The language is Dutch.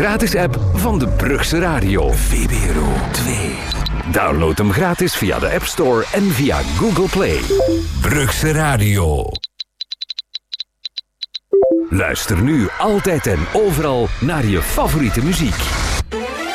gratis app van de Brugse Radio. VPRO 2. Download hem gratis via de App Store en via Google Play. Brugse Radio. Luister nu altijd en overal naar je favoriete muziek.